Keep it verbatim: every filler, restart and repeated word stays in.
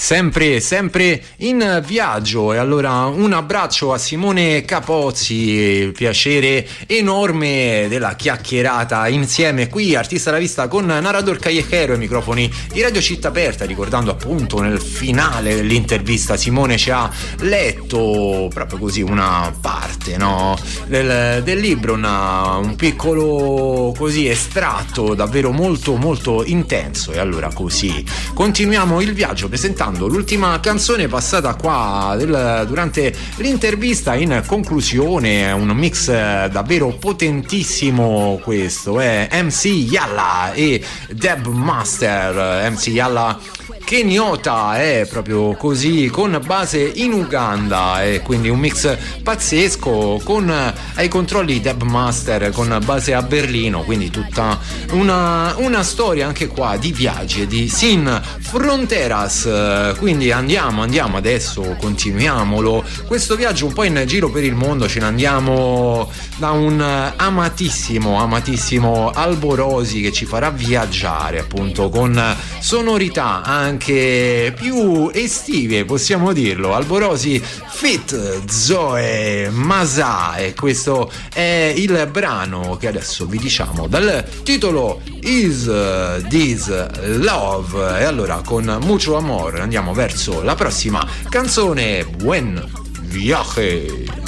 Sempre, sempre in viaggio. E allora un abbraccio a Simone Capozzi, piacere enorme della chiacchierata insieme qui, Artista alla Vista con Narrador Callejero, ai microfoni di Radio Città Aperta, ricordando appunto nel finale dell'intervista Simone ci ha letto proprio così una parte, no, del, del libro, una, un piccolo così estratto davvero molto molto intenso. E allora così continuiamo il viaggio presentando l'ultima canzone passata qua del, durante l'intervista. In conclusione, un mix davvero potentissimo questo, è M C Yalla e Deb Master. M C Yalla keniota, è proprio così, con base in Uganda, e quindi un mix pazzesco, con ai controlli Deb Master con base a Berlino, quindi tutta una, una storia anche qua di viaggi e di Sin Fronteras. Quindi andiamo, andiamo adesso, continuiamolo questo viaggio un po' in giro per il mondo. Ce ne andiamo da un amatissimo, amatissimo Alborosi, che ci farà viaggiare appunto con sonorità anche più estive, possiamo dirlo. Alborosi Fit Zoe Masa, e questo è il brano che adesso vi diciamo dal titolo Is This Love. E allora con Mucho Amor andiamo verso la prossima canzone. Buen viaje.